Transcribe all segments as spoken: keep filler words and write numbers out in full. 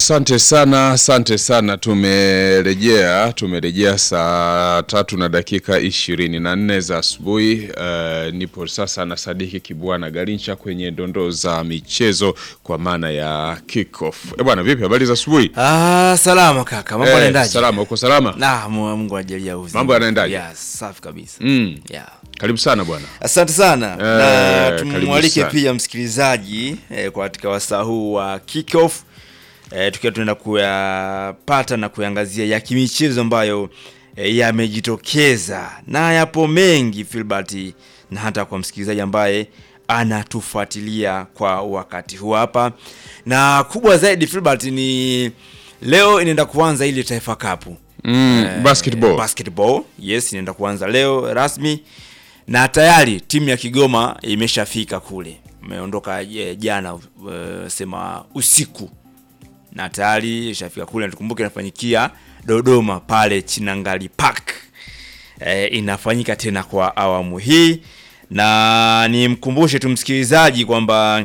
Asante sana, asante sana. Tumerejea, tumerejea saa tatu na dakika ishirini na nne za asubuhi. Uh, nipo sasa na Sadiki Kibwana Garincha kwenye dondoo za michezo kwa maana ya kick-off. Eh bwana, vipi habari za asubuhi? Ah, salama kaka. Mambo yanaendaje? Eh, salama, uko salama? Na Mungu ajalia uzima. Mambo yanaendaje? Yes, safi kabisa. Mm. Yeah. Karibu sana bwana. Asante sana. Eh, na tumwalike pia msikilizaji eh, kwa katika wasaa huu wa kick-off. E, tukiwa tunaenda kuyapata na kuangazia ya kimichezo ambayo e, yamejitokeza na yapo mengi Filbert, na hata kwa msikilizaji ambaye anatufuatilia kwa wakati huu hapa. Na kubwa zaidi Filbert, ni leo inaenda kuanza ile Taifa Cup. Mm, e, basketball. Basketball. Yes, inaenda kuanza leo rasmi. Na tayari timu ya Kigoma imeshafika kule. Imeondoka e, jana e, sema usiku. Na tayari ishafika kule. Tukumbuke inafanyikia Dodoma pale Chinangali Park. E, inafanyika tena kwa awamu hii. Na nimkumbushe tu msikilizaji kwamba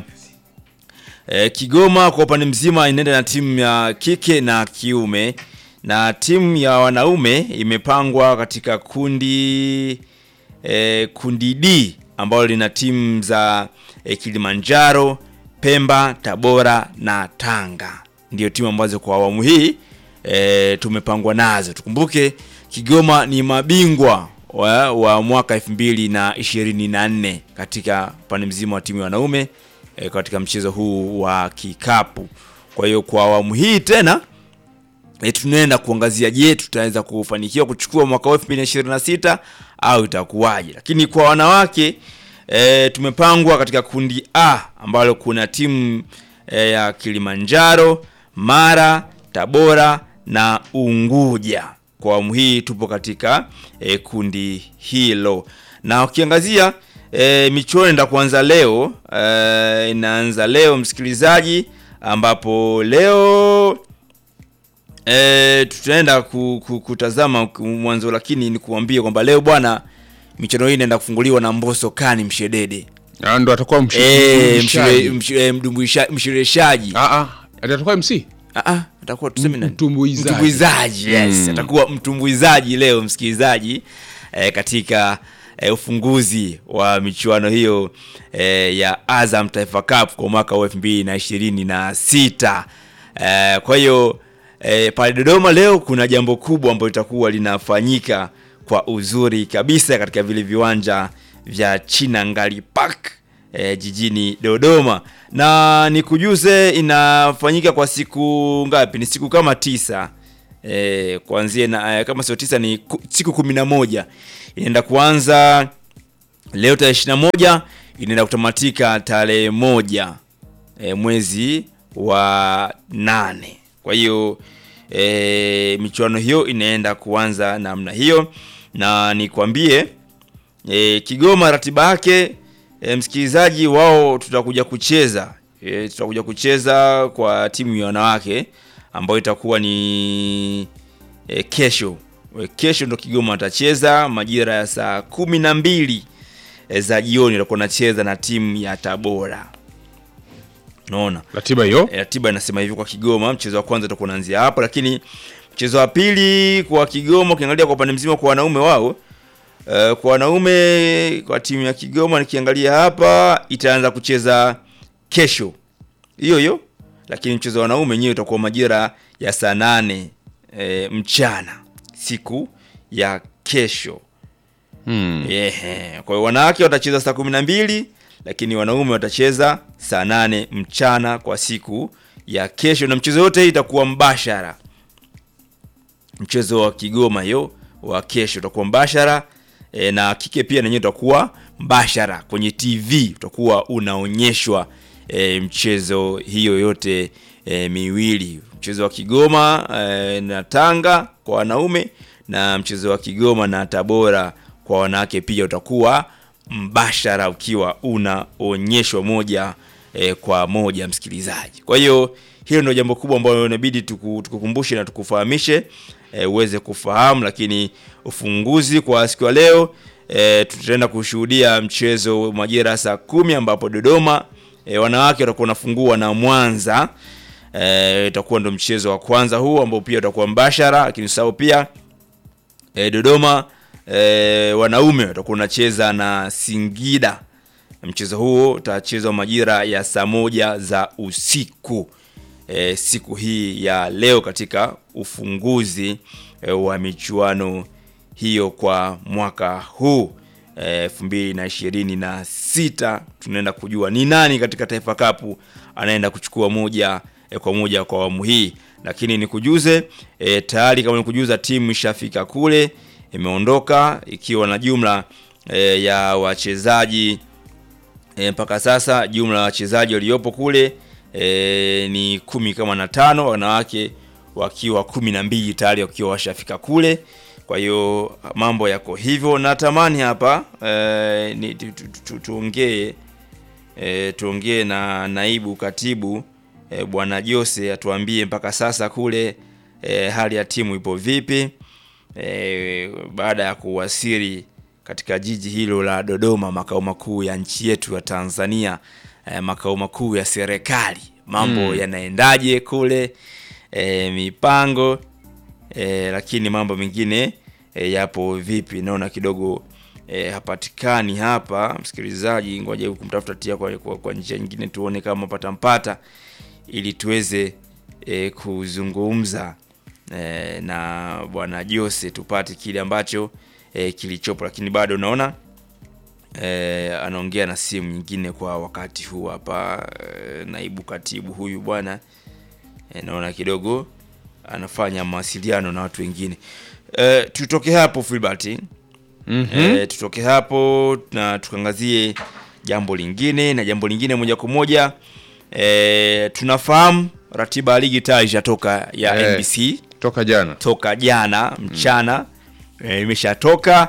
e, Kigoma kwa upande mzima inaenda na timu ya kike na kiume, na timu ya wanaume imepangwa katika kundi e, kundi D ambalo lina timu za e, Kilimanjaro, Pemba, Tabora na Tanga. Ndio timu ambazo kwa awamu hii e, tumepangwa nazo. Tukumbuke Kigoma ni mabingwa wa, wa mwaka elfu mbili na ishirini na nne katika pande mzima wa timu ya wanaume e, katika mchezo huu wa kikapu. Kwa hiyo kwa awamu hii tena e, tunaenda kuangazia, je, tutaweza kufanikiwa kuchukua mwaka elfu mbili na ishirini na sita au itakuwaje? Lakini kwa wanawake e, tumepangwa katika kundi A ambalo kuna timu e, ya Kilimanjaro, Mara, Tabora na Unguja. Kwa awamu hii tupo katika e, kundi hilo. Na ukiangazia e, michuano inaenda kuanza leo, e, inaanza leo msikilizaji, ambapo leo e, tutaenda kutazama mwanzo, lakini ni kuambia kwamba leo bwana michuano hii inaenda kufunguliwa na Mbosso Kani Mshedede. Ah, ndo atakuwa mshirikishaji. Ah ah, atakuwa M C? Ah ah, atakuwa tuseme nani? Mtumbuizaji. Mtumbuizaji, yes. Mm. Atakuwa mtumbuizaji leo msikilizaji e, katika e, ufunguzi wa michuano hiyo e, ya Azam Taifa Cup kwa mwaka elfu mbili na ishirini na sita. E, kwa hiyo e, pale Dodoma leo kuna jambo kubwa ambalo litakuwa linafanyika kwa uzuri kabisa katika vile viwanja vya Chinangali Park e, jijini Dodoma. Na nikujuze inafanyika kwa siku ngapi? Ni siku kama tisa. E, kuanzia na e, kama sio tisa ni ku, siku kumi na moja. Inaenda kuanza leo tarehe ishirini na moja, inaenda kutamatika tarehe moja e, mwezi wa nane. Kwa hiyo e, michuano hiyo inaenda kuanza namna hiyo. Na nikwambie e, Kigoma ratiba yake e, msikilizaji, wao tutakuja kucheza e, tutakuja kucheza kwa timu ya wanawake ambayo itakuwa ni e, kesho. E, kesho ndo Kigoma atacheza majira ya saa kumi na mbili e, za jioni. Itakuwa nacheza na timu ya Tabora. Unaona? Ratiba hiyo? E, ratiba inasema hivi kwa Kigoma. Mchezo wa kwanza utakuwa unaanzia hapo, lakini mchezo wa pili kwa Kigoma ukiangalia kwa upande mzima kwa wanaume wao, uh, kwa wanaume kwa timu ya Kigoma nikiangalia hapa itaanza kucheza kesho hiyo hiyo, lakini mchezo wa wanaume wenyewe utakuwa majira ya saa nane e, mchana siku ya kesho. Hmm. Yeah. Kwa hiyo wanawake watacheza saa kumi na mbili, lakini wanaume watacheza saa nane mchana kwa siku ya kesho, na mchezo yote itakuwa mbashara. Mchezo wa Kigoma hiyo wa kesho utakuwa mbashara e, na kike pia nenyewe utakuwa mbashara kwenye T V, utakuwa unaonyeshwa e, mchezo hiyo yote e, miwili, mchezo wa Kigoma e, na Tanga kwa wanaume, na mchezo wa Kigoma na Tabora kwa wanawake pia utakuwa mbashara ukiwa unaonyeshwa moja e, kwa moja msikilizaji. Kwa hiyo hilo ndio jambo kubwa ambalo inabidi tukukumbushe na tukufahamishe e, uweze kufahamu. Lakini ufunguzi kwa siku ya leo e, tutaenda kushuhudia mchezo majira saa kumi ambapo Dodoma e, wanawake watakuwa wanafungua na Mwanza eh, itakuwa ndo mchezo wa kwanza huu ambao pia utakuwa mbashara, lakini usahau pia eh, Dodoma eh, wanaume watakuwa wanacheza na Singida. Mchezo huo utachezwa majira ya saa moja za usiku e, siku hii ya leo katika ufunguzi e, wa michuano hiyo kwa mwaka huu elfu mbili na ishirini na sita. Tunaenda kujua ni nani katika Taifa Cup anaenda kuchukua moja e, kwa moja kwa awamu hii, lakini nikujuze e, tayari kama nikujuza timu ishafika kule, imeondoka ikiwa na jumla e, ya wachezaji E, mpaka sasa jumla ya wachezaji waliopo kule e, ni kumi kama na tano, wanawake wakiwa kumi na mbili tayari wakiwa washafika kule. Kwa hiyo mambo yako hivyo. Natamani hapa e, ni tuongee e, tuongee na naibu katibu e, bwana Jose atuambie mpaka sasa kule e, hali ya timu ipo vipi e, baada ya kuwasili katika jiji hilo la Dodoma, makao makuu ya nchi yetu ya Tanzania, eh, makao makuu ya serikali. Mambo mm. yanaendaje kule, eh, mipango, eh, lakini mambo mengine eh, yapo vipi? Naona kidogo eh, hapatikani hapa msikilizaji, ngoja kumtafuta tia kwa, kwa, kwa njia nyingine tuone kama patampata ili tuweze eh, kuzungumza eh, na bwana Jose tupate kile ambacho E, kilichopo, lakini bado naona e, anaongea na simu nyingine kwa wakati huu hapa. E, naibu katibu huyu bwana e, naona kidogo anafanya mawasiliano na watu wengine. E, tutoke hapo Filbert. Mm-hmm. E, tutoke hapo na tukangazie jambo lingine, na jambo lingine moja kwa moja e, tunafahamu ratiba ya ligi tayari ishatoka ya e, N B C toka jana toka jana mchana. Mm. E, imeshatoka.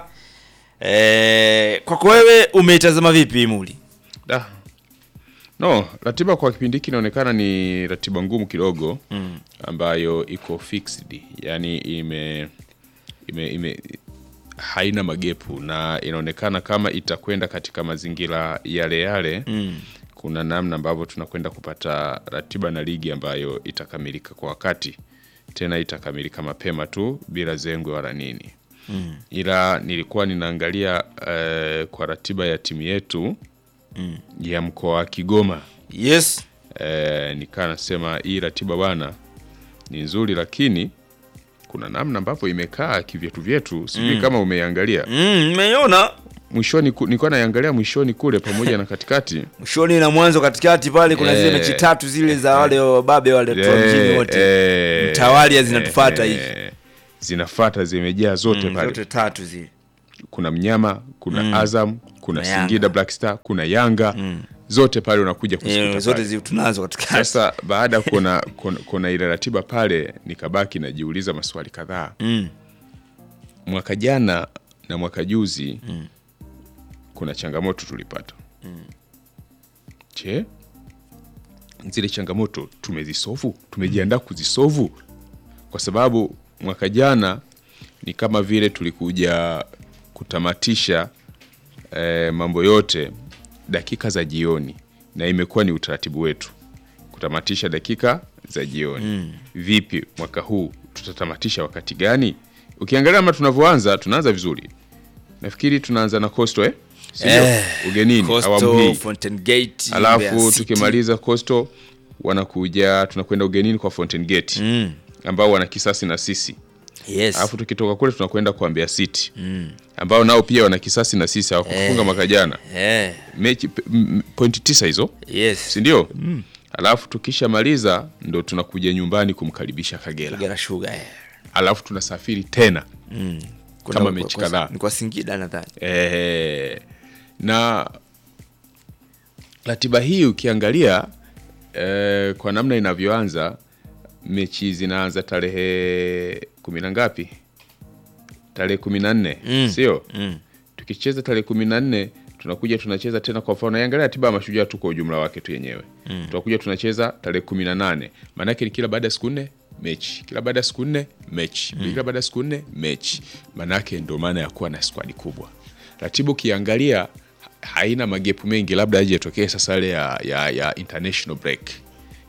E, kwako wewe umeitazama vipi Muli? Da. No, ratiba kwa kipindi hiki inaonekana ni ratiba ngumu kidogo, mm. ambayo iko fixed. Yaani ime ime, ime haina magepu, na inaonekana kama itakwenda katika mazingira yale yale. Mm. Kuna namna ambavyo tunakwenda kupata ratiba na ligi ambayo itakamilika kwa wakati. Tena itakamilika mapema tu bila zengwe wala nini. Mm. Ila nilikuwa ninaangalia uh, kwa ratiba ya timu yetu mm. ya mkoa wa Kigoma. Yes. Uh, nikaa nasema hii ratiba bwana ni nzuri, lakini kuna namna ambavyo imekaa kivyetu vyetu, sijui mm. kama umeiangalia. Mm, nimeiona. Mwishoni nilikuwa naangalia mwishoni kule pamoja na katikati. Mwishoni na mwanzo katikati pale kuna e, zile mechi tatu zile za wale wababe wale e, kwa mjini wote. E, Mtawalia zinatufuata e, hivi. Zinafuata zimejaa zote mm, pale. Zote tatu zile. Kuna Mnyama, kuna mm. Azam, kuna na Singida Black Star, kuna Yanga. Mm. Zote pale unakuja kusikuta. E, zote zi tunazo katikati. Sasa baada kuna kuna, kuna ile ratiba pale nikabaki najiuliza maswali kadhaa. Mm. Mwaka jana na mwaka juzi mm. kuna changamoto tulipata. Mm. Je, zile changamoto tumezisovu? Tumejiandaa kuzisovu? Kwa sababu mwaka jana ni kama vile tulikuja kutamatisha eh, mambo yote dakika za jioni, na imekuwa ni utaratibu wetu kutamatisha dakika za jioni. Mm. Vipi mwaka huu tutatamatisha wakati gani? Ukiangalia kama tunavyoanza, tunaanza vizuri. Nafikiri tunaanza na Coastal eh? Sio eh, ugenini awamu hii Fountain Gate. Alafu tukimaliza Coastal wanakuja tunakwenda ugenini kwa Fountain Gate. Mm. Ambao wana kisasi na sisi. Yes. Alafu tukitoka kule tunakwenda kwa Mbeya City. Mm. Ambao nao pia wana kisasi na sisi hawakufunga eh, mwaka jana. Eh. Mechi point tisa hizo. Yes. Si ndio? Mm. Alafu tukishamaliza ndo tunakuja nyumbani kumkaribisha Kagera. Kagera Sugar. Eh. Alafu tunasafiri tena. Mm. Kama mechi kadhaa. Ni kwa Singida nadhani. Eh. Na ratiba hii ukiangalia eh, kwa namna inavyoanza, mechi zinaanza tarehe kumi na ngapi? Tarehe kumi na nne, mm. sio? Mm. Tukicheza tarehe kumi na nne tunakuja tunacheza tena kwa mfano. Angalia ratiba ya Mashujaa tu kwa ujumla wake tu yenyewe. Mm. Tunakuja tunacheza tarehe kumi na nane. Maana yake ni kila baada ya siku nne mechi. Kila baada ya siku nne mechi. Mm. Kila baada ya siku nne mechi. Maana yake ndio maana ya kuwa na squad kubwa. Ratiba ukiangalia haina magepu mengi, labda aje tokee sasa ile ya, ya ya international break.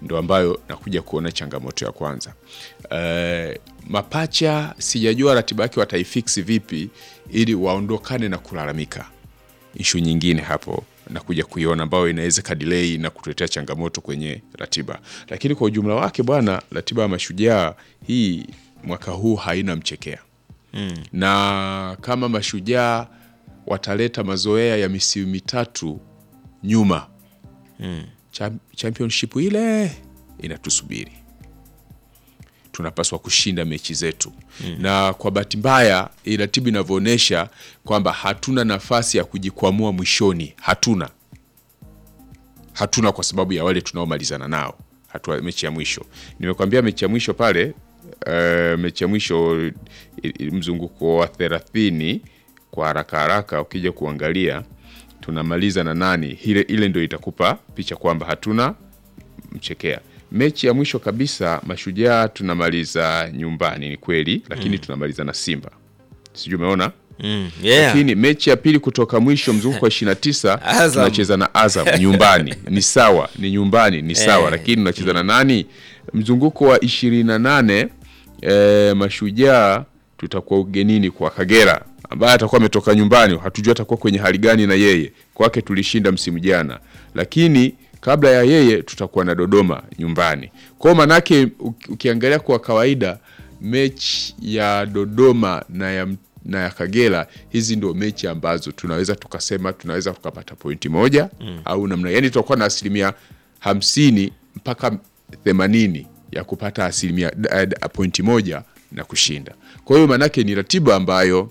ndo ambayo nakuja kuona changamoto ya kwanza. Uh, mapacha sijajua ratiba yake wataifix vipi ili waondokane na kulalamika. Issue nyingine hapo nakuja kuiona ambayo inaweza kadelay na kutuletea changamoto kwenye ratiba. Lakini kwa ujumla wake bwana, ratiba ya Mashujaa hii mwaka huu haina mchekea. Mm. Na kama Mashujaa wataleta mazoea ya misimu mitatu nyuma, mm. championship ile inatusubiri. Tunapaswa kushinda mechi zetu. Mm. Na kwa bahati mbaya ratiba inavyoonyesha kwamba hatuna nafasi ya kujikwamua mwishoni. Hatuna. Hatuna kwa sababu ya wale tunaomalizana nao. Hatua mechi ya mwisho. Nimekwambia mechi ya mwisho pale, uh, mechi ya mwisho mzunguko wa thelathini kwa haraka haraka ukija kuangalia tunamaliza na nani, ile ile ndio itakupa picha kwamba hatuna mchekea. Mechi ya mwisho kabisa Mashujaa tunamaliza nyumbani ni kweli, lakini mm. tunamaliza na Simba. Sijui umeona? Mm, yeah. Lakini mechi ya pili kutoka mwisho mzunguko wa ishirini na tisa tunacheza na Azam nyumbani. Ni sawa, ni nyumbani, ni sawa, eh. Lakini tunacheza na nani? Mzunguko wa ishirini na nane eh, Mashujaa tutakuwa ugenini kwa Kagera, ambaye atakuwa ametoka nyumbani, hatujua atakuwa kwenye hali gani na yeye. Kwake tulishinda msimu jana. Lakini kabla ya yeye tutakuwa na Dodoma nyumbani. Kwa manake ukiangalia kwa kawaida mechi ya Dodoma na ya na ya Kagera, hizi ndio mechi ambazo tunaweza tukasema tunaweza tukapata pointi moja mm. au namna, yani tutakuwa na asilimia hamsini mpaka themanini ya kupata asilimia uh, pointi moja na kushinda. Kwa hiyo manake ni ratiba ambayo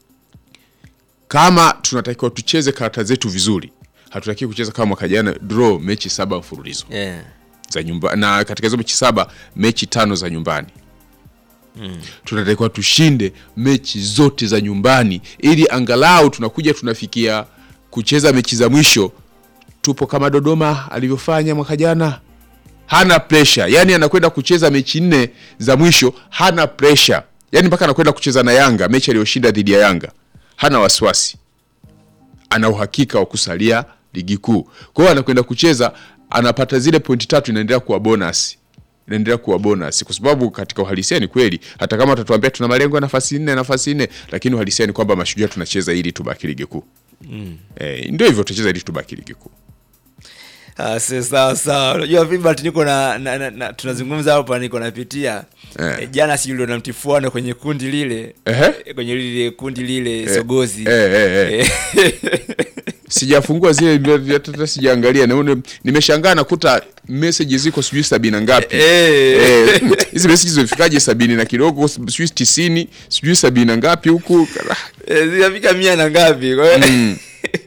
kama tunatakiwa tucheze karata zetu vizuri, hatutaki kucheza kama mwaka jana draw mechi saba mfululizo. Yeah. Za nyumbani, na katika hizo mechi saba mechi tano za nyumbani. Mm. Tunatakiwa tushinde mechi zote za nyumbani ili angalau tunakuja tunafikia kucheza mechi za mwisho tupo kama Dodoma alivyofanya mwaka jana. Hana pressure. Yaani anakwenda kucheza mechi nne za mwisho, hana pressure. Yaani mpaka anakwenda kucheza na Yanga, mechi aliyoshinda dhidi ya Yanga. Hana wasiwasi. Ana uhakika wa kusalia ligi kuu. Kwa hiyo anakwenda kucheza, anapata zile pointi tatu, inaendelea kuwa bonus. Inaendelea kuwa bonus kwa sababu katika uhalisia ni kweli, hata kama atatuambia tuna malengo ya nafasi nne nafasi nne, lakini uhalisia ni kwamba Mashujaa tunacheza ili tubaki ligi kuu. Mm. Eh, ndio hivyo, tunacheza ili tubaki ligi kuu. Ah, sawa sawa. Unajua vipi niko na, na, na, na tunazungumza hapa, niko napitia eh. E, jana si yule na mtifuano kwenye kundi lile. Eh? Kwenye lile kundi lile eh. Sogozi. Eh eh eh. eh. Sijafungua zile hata sijaangalia, na nimeshangaa nakuta message ziko sijui sabini ngapi. Eh. Hizi message zimefikaje sabini na kidogo, sijui tisini, sijui sabini ngapi huku. Eh, zifika mia na ngapi. Kwa hiyo mm.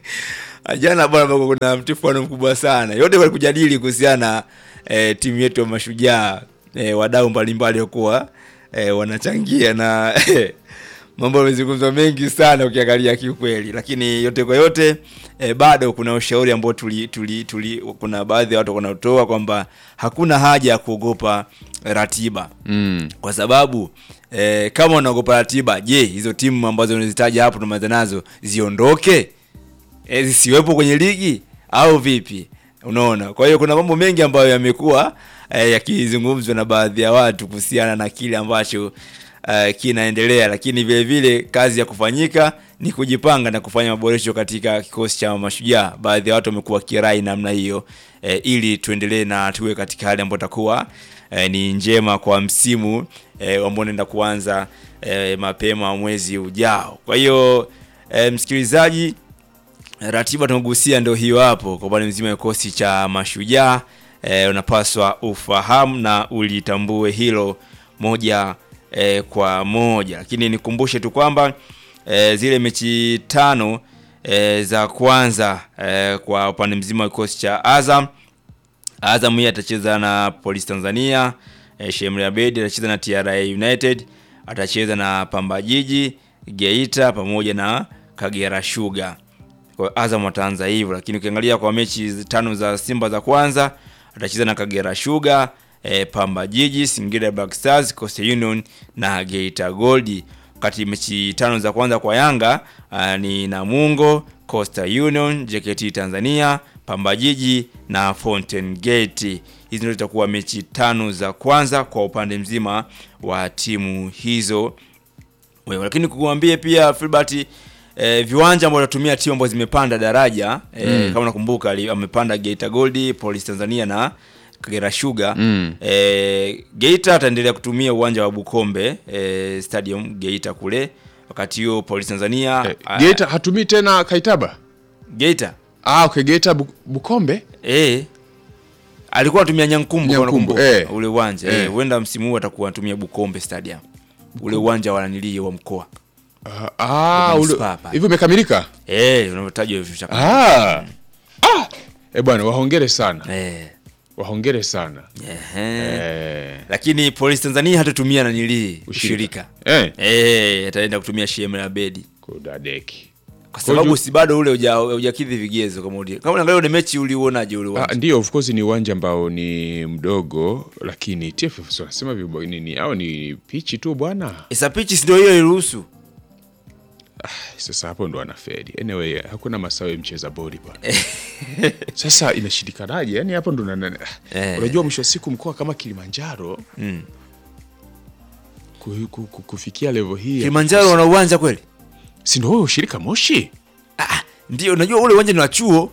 Jana bwana kuna mtifuano mkubwa sana. Yote walikujadili kuhusiana eh, timu yetu ya Mashujaa, eh, wadau mbalimbali kwa eh, wanachangia na eh, mambo yamezungumzwa mengi sana ukiangalia kiukweli, lakini yote kwa yote eh, bado kuna ushauri ambao tuli, tuli, tuli kuna baadhi ya watu wanatoa kwamba hakuna haja ya kuogopa ratiba. Mm. Kwa sababu eh, kama unaogopa ratiba, je, hizo timu ambazo unazitaja hapo tunaanza nazo ziondoke? E, zisiwepo kwenye ligi au vipi? Unaona? Kwa hiyo kuna mambo mengi ambayo yamekuwa e, yakizungumzwa na baadhi ya watu kuhusiana na kile ambacho e, kinaendelea, lakini vile vile kazi ya kufanyika ni kujipanga na kufanya maboresho katika kikosi cha Mashujaa. Baadhi ya watu wamekuwa kirai namna hiyo e, ili tuendelee na tuwe katika hali ambayo takuwa e, ni njema kwa msimu e, ambao unaenda kuanza e, mapema mwezi ujao. Kwa hiyo e, msikilizaji, ratiba tunagusia ndio hiyo hapo kwa bwana mzima kikosi cha Mashujaa. E, unapaswa ufahamu na ulitambue hilo moja e, kwa moja. Lakini nikumbushe tu kwamba e, zile mechi tano e, za kwanza e, kwa upande mzima kikosi cha Azam, Azam yeye atacheza na Police Tanzania, e, Shemri Abedi atacheza na T R A United, atacheza na Pamba Jiji, Geita pamoja na Kagera Sugar. Kwa Azam ataanza hivyo, lakini ukiangalia kwa mechi tano za Simba za kwanza atacheza na Kagera Sugar, e, Pamba Jiji, Singida Black Stars, Coastal Union na Geita Gold. Wakati mechi tano za kwanza kwa Yanga a, ni Namungo, Coastal Union, J K T Tanzania, Pamba Jiji na Fountain Gate. Hizi ndio zitakuwa mechi tano za kwanza kwa upande mzima wa timu hizo. Wewe lakini kukuambia pia Filbert, eh, viwanja ambavyo watatumia timu ambazo zimepanda daraja eh, mm. kama nakumbuka amepanda Geita Gold, Police Tanzania na Kagera Sugar. Mm. Eh, Geita ataendelea kutumia uwanja wa Bukombe eh, Stadium Geita kule, wakati hiyo Police Tanzania eh, Geita uh, hatumii tena Kaitaba. Geita. Ah, okay, Geita bu, Bukombe? Eh. Alikuwa anatumia Nyankumbu, Nyankumbu eh. ule uwanja. Eh, huenda eh, msimu huu atakuwa anatumia Bukombe Stadium. Ule uwanja wa nanilio wa mkoa. Ah, ah ule hivyo umekamilika? Eh, unavyotajwa hivyo chaka. Ah. Ah. Eh bwana, wahongere sana. Eh. Wahongere sana. Eh. Lakini Police Tanzania hatatumia nanili ushirika. Eh. Eh, ataenda kutumia Shemela Bedi. Kodadeki. Kwa sababu si bado ule hujakidhi vigezo kama uli. Kama unaangalia ile mechi ulionaje ule uwanja? Ah, ndio of course ni uwanja ambao ni mdogo, lakini T F F wanasema vibo nini au ni pitch tu bwana. Esa pitch ndio hiyo iruhusu. Ah, sasa hapo ndo anafeli. Anyway, hakuna masawe mcheza bodi bwana. Sasa inashindikanaje? Yaani hapo ndo na eh. Unajua mwisho siku mkoa kama Kilimanjaro mm. kufikia level hii. Kilimanjaro wana uwanja kweli? Si ndio wewe ushirika Moshi? Ah, ndio unajua ule uwanja ni wa chuo.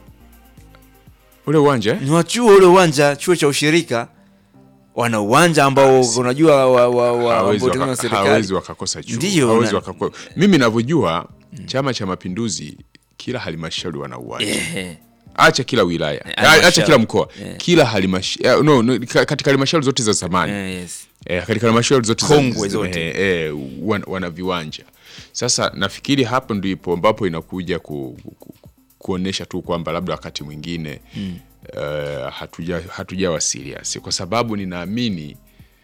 Ule uwanja? Ni wa chuo ule uwanja, chuo cha ushirika. Wana uwanja ambao unajua wa wa wa ambao serikali hawezi wakakosa chuo. Hawezi wakakosa. Mimi ninavyojua mm. Chama cha Mapinduzi kila halmashauri wana uwanja. Yeah. Acha kila wilaya. Yeah, acha kila mkoa. Yeah. Kila halmashauri no, no katika halmashauri zote za zamani. Yeah, yes. Eh, katika halmashauri zote Kongwe zote eh, eh wana, wana viwanja. Sasa nafikiri hapo ndipo ambapo inakuja ku, ku, kuonesha tu kwamba labda wakati mwingine mm. uh, hatuja hatujawa serious, kwa sababu ninaamini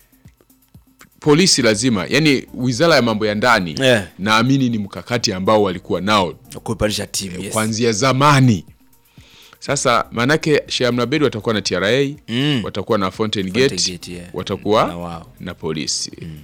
polisi lazima, yani wizara ya mambo ya ndani yeah. naamini ni mkakati ambao walikuwa nao kuipanisha timu yes. kuanzia zamani. Sasa manake Sheikh Mnabedi watakuwa na T R A mm. watakuwa na Fountain Gate, Fountain Gate yeah. watakuwa na, wow. na polisi mm.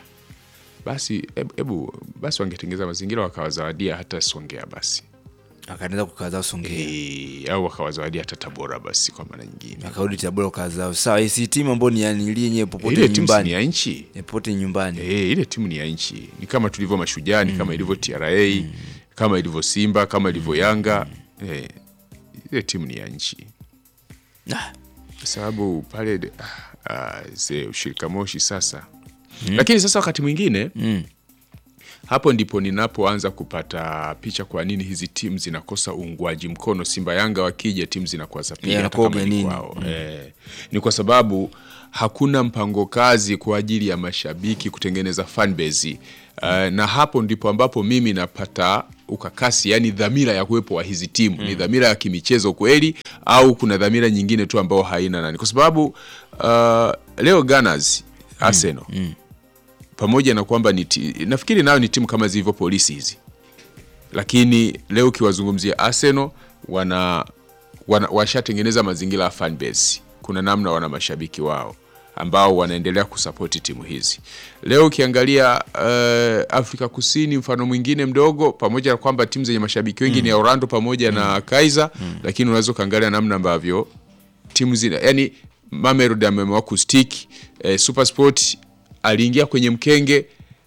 Basi hebu basi wangetengeza mazingira wakawazawadia hata Songea basi. Akaanza kukaza Songea. Eh, au wakawazawadia hata Tabora basi kwa maana nyingine. Akarudi Tabora kaza. Sawa, hii timu ambayo ni yani ile yenyewe popote ile nyumbani. Ile timu ni ya nchi. Popote nyumbani. Eh, ile timu ni ya nchi. Ni kama tulivyo Mashujaa, mm. kama ilivyo T R A, mm. kama ilivyo Simba, kama ilivyo Yanga. Eh, ile timu ni ya nchi. Ah, sababu pale ah, ah ze ushirika Moshi sasa. Mm. Lakini sasa wakati mwingine mm. hapo ndipo ninapoanza kupata picha kwa nini hizi timu zinakosa uungwaji mkono. Simba Yanga wakija timu zinakuwa za pili hata kama ni kwao. Mm. Eh, ni kwa sababu hakuna mpango kazi kwa ajili ya mashabiki kutengeneza fan base. Uh, na hapo ndipo ambapo mimi napata ukakasi, yani dhamira ya kuwepo wa hizi timu. Mm. Ni dhamira ya kimichezo kweli au kuna dhamira nyingine tu ambao haina nani? Kwa sababu uh, leo Gunners Arsenal mm. Mm. pamoja na kwamba ni nafikiri nayo ni timu kama zilivyo polisi hizi, lakini leo kiwazungumzia Arsenal wana, wana washatengeneza mazingira ya fan base. Kuna namna wana mashabiki wao ambao wanaendelea kusapoti timu hizi. Leo ukiangalia uh, Afrika Kusini mfano mwingine mdogo, pamoja na kwamba timu zenye mashabiki wengi mm. ni Orlando pamoja mm. na Kaizer mm. lakini unaweza kaangalia namna ambavyo timu zina, yani Mamelodi ameamua kustick eh, SuperSport aliingia kwenye mkenge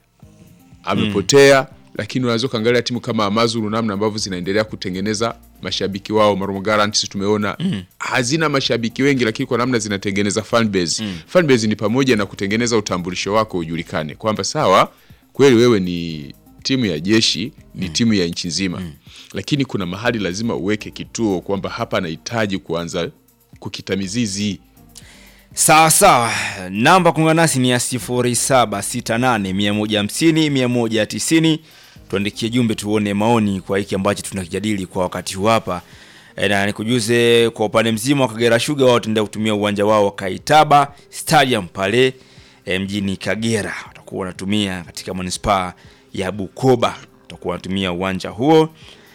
amepotea mm. lakini unaweza kaangalia timu kama Amazulu namna ambavyo zinaendelea kutengeneza mashabiki wao. Marumo Guarantee tumeona mm. hazina mashabiki wengi, lakini kwa namna zinatengeneza fan base. Mm. Fan base ni pamoja na kutengeneza utambulisho wako ujulikane kwamba sawa kweli wewe ni timu ya jeshi, ni mm. timu ya nchi nzima. Mm. Lakini kuna mahali lazima uweke kituo kwamba hapa nahitaji kuanza kukita mizizi. Sawa sawa, namba kuungana nasi ni ya sifuri saba sita nane moja hamsini mia moja tisini. Tuandikie jumbe tuone maoni kwa hiki ambacho tunakijadili kwa wakati huu hapa. E, na nikujuze kwa upande mzima wa Kagera Sugar wao wataenda kutumia uwanja wao wa Kaitaba Stadium pale e, mjini Kagera. Watakuwa wanatumia katika manispaa ya Bukoba. Watakuwa wanatumia uwanja huo.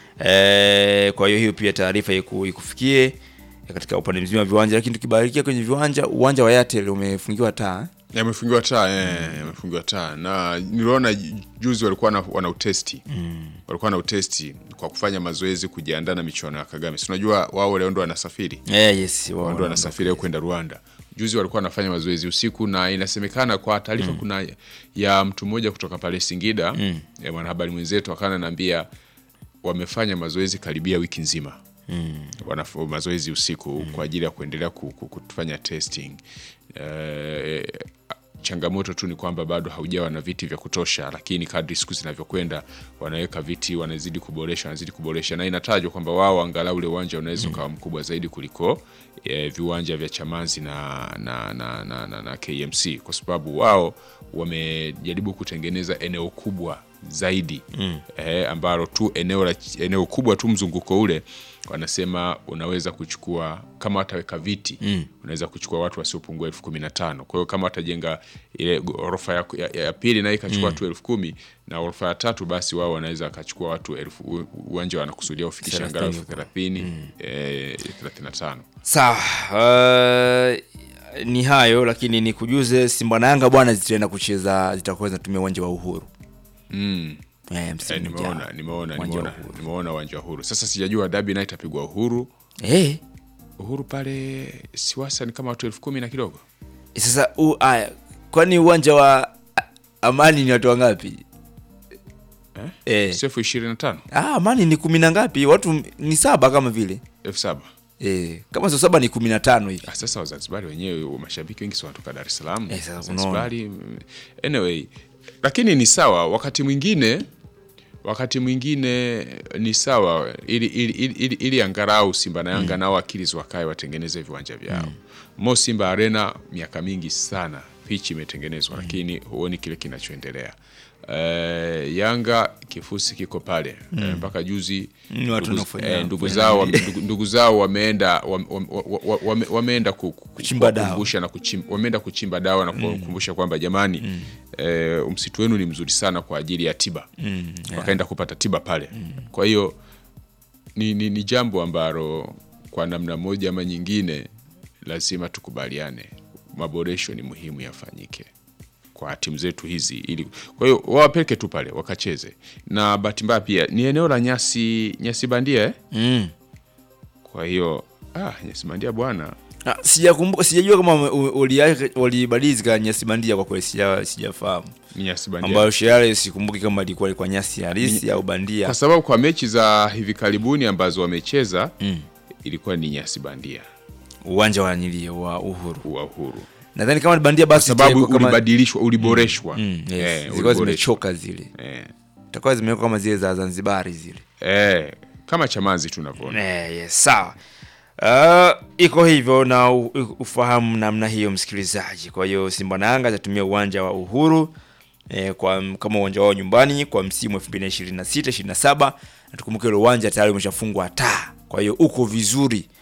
E, kwa hiyo hiyo pia taarifa iku, ikufikie katika upande mzima wa viwanja. Lakini tukibarikia kwenye viwanja, uwanja wa Airtel umefungiwa taa. Yamefungiwa taa eh, yamefungiwa taa. Na niliona juzi walikuwa na wana utesti. Mm. Walikuwa na utesti kwa kufanya mazoezi kujiandaa na michuano ya Kagame. Si unajua wao leo ndo wanasafiri. Eh, yes, wao ndo wanasafiri kwenda Rwanda. Juzi walikuwa wanafanya mazoezi usiku na inasemekana kwa taarifa mm. kuna ya mtu mmoja kutoka pale Singida, mm. ya mwanahabari mwenzetu akananiambia wamefanya mazoezi karibia wiki nzima. Mm. Wana mazoezi usiku mm. kwa ajili ya kuendelea kufanya testing. Uh, changamoto tu ni kwamba bado haujawa na viti vya kutosha, lakini kadri siku zinavyokwenda wanaweka viti, wanazidi kuboresha, wanazidi kuboresha, na inatajwa kwamba wao angalau ule uwanja unaweza mm. kuwa mkubwa zaidi kuliko eh, viwanja vya Chamazi na na, na, na, na na K M C, kwa sababu wao wamejaribu kutengeneza eneo kubwa zaidi mm. eh, ambalo tu eneo la, eneo kubwa tu mzunguko ule wanasema unaweza kuchukua, kama wataweka viti mm. unaweza kuchukua watu wasiopungua elfu kumi na tano. Kwa hiyo kama watajenga ile ghorofa ya, ya, ya pili na ikachukua watu mm. elfu kumi na ghorofa ya tatu, basi wao wanaweza akachukua watu elfu, uwanja wanakusudia ufikisha angalau elfu thelathini mm. eh, thelathini na tano. Sawa. Uh, ni hayo, lakini nikujuze Simba na Yanga bwana zitaenda kucheza, zitakuwa zinatumia uwanja wa Uhuru. Mm. Eh, eh, nimeona nimeona nimeona nimeona uwanja wa Uhuru. Sasa sijajua dabi nayo itapigwa Uhuru. Eh, Uhuru pale Siwasa ni kama watu elfu kumi na kidogo. Sasa u aya, kwani uwanja wa Amani ni watu wangapi? Eh? Eh. Sefu ishirini na tano. Ah, Amani ni kumi na ngapi? Watu ni saba kama vile. elfu saba. Eh, kama sio saba ni kumi na tano hivi. Ah, sasa Wazanzibari wenyewe mashabiki wengi wanatoka Dar es Salaam. Eh, sasa Wazanzibari anyway, lakini ni sawa wakati mwingine wakati mwingine ni sawa ili ili ili, ili angarau Simba na Yanga mm. nao akili wakae watengeneze viwanja vyao. Mm. Mo Simba Arena miaka mingi sana pitch imetengenezwa mm. lakini huoni kile kinachoendelea. Uh, Yanga kifusi kiko pale mpaka mm. uh, juzi mm, ndugu, eh, ndugu zao ndugu, ndugu zao wameenda wame, wameenda kukumbusha na kuchimba wameenda kuchimba dawa na kukumbusha mm. kwamba jamani mm. eh, msitu wenu ni mzuri sana kwa ajili ya tiba mm. yeah. wakaenda kupata tiba pale mm. kwa hiyo ni, ni, ni jambo ambalo kwa namna moja ama nyingine lazima tukubaliane, maboresho ni muhimu yafanyike kwa timu zetu hizi, ili kwa hiyo wawapeleke tu pale wakacheze. Na bahati mbaya pia ni eneo la nyasi nyasi bandia eh? Mm. Kwa hiyo ah nyasi bandia bwana. Ah, sijakumbuka, sijajua kama ulibadilika nyasi bandia, kwa kweli sija sijafahamu. Nyasi bandia ambayo shale sikumbuki kama ilikuwa kwa nyasi halisi au bandia. Kwa sababu kwa mechi za hivi karibuni ambazo wamecheza mm. ilikuwa ni nyasi bandia. Uwanja wa nilio wa Uhuru. Wa Uhuru. Nadhani kama bandia basi sababu kama ulibadilishwa, uliboreshwa. Mm, mm, yes. Eh, zilikuwa zimechoka zile. Eh. Itakuwa zimewekwa kama zile za Zanzibar zile. Eh, kama Chamazi tunavyoona. Eh, yes, sawa. Uh, iko hivyo na ufahamu namna hiyo msikilizaji. Kwa hiyo Simba na Yanga zitatumia uwanja wa Uhuru eh, kwa kama uwanja wao nyumbani kwa msimu elfu mbili na ishirini na sita ishirini na saba. Na tukumbuke ile uwanja tayari umeshafungwa taa. Kwa hiyo uko vizuri